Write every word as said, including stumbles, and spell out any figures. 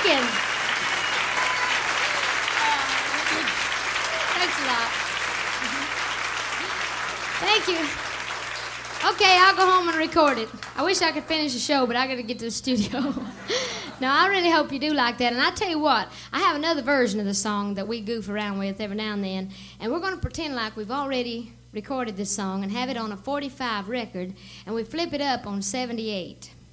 rocking. Thanks a lot. Thank you. Okay, I'll go home and record it. I wish I could finish the show, but I got to get to the studio. No, I really hope you do like that. And I tell you what, I have another version of the song that we goof around with every now and then, and we're going to pretend like we've already recorded this song and have it on a forty-five record, and we flip it up on seventy-eight.